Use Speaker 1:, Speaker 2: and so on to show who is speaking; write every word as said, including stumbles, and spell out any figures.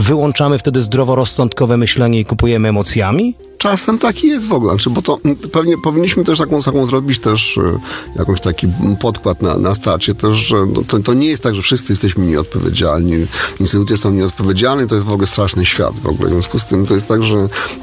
Speaker 1: wyłączamy wtedy zdroworozsądkowe myślenie i kupujemy emocjami?
Speaker 2: Czasem taki jest w ogóle, znaczy, bo to m, pewnie powinniśmy też taką, taką zrobić też e, jakąś taki podkład na, na starcie też, że no, to, to nie jest tak, że wszyscy jesteśmy nieodpowiedzialni, instytucje są nieodpowiedzialne, to jest w ogóle straszny świat w ogóle, w związku z tym to jest tak, że